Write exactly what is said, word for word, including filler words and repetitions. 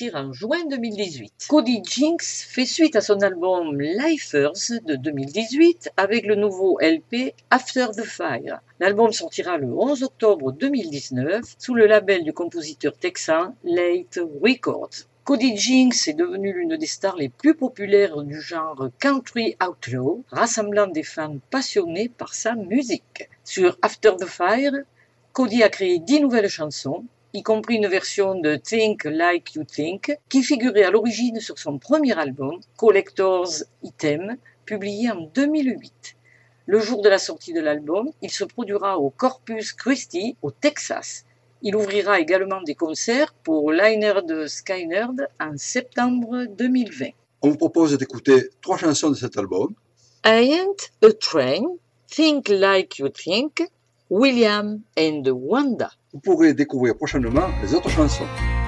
sortir en juin deux mille dix-huit. Cody Jinks fait suite à son album Lifers de deux mille dix-huit avec le nouveau L P After the Fire. L'album sortira le onze octobre deux mille dix-neuf sous le label du compositeur texan Late Records. Cody Jinks est devenu l'une des stars les plus populaires du genre country outlaw, rassemblant des fans passionnés par sa musique. Sur After the Fire, Cody a créé dix nouvelles chansons, y compris une version de Think Like You Think, qui figurait à l'origine sur son premier album, Collector's Item, publié en deux mille huit. Le jour de la sortie de l'album, il se produira au Corpus Christi, au Texas. Il ouvrira également des concerts pour Lynyrd Skynyrd en septembre deux mille vingt. On vous propose d'écouter trois chansons de cet album. I Ain't a Train, Think Like You Think, William and Wanda. Vous pourrez découvrir prochainement les autres chansons.